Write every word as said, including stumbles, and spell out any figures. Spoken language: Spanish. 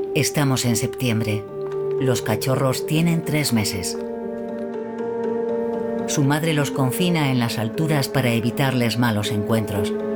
Estamos en septiembre. Los cachorros tienen tres meses. Su madre los confina en las alturas para evitarles malos encuentros.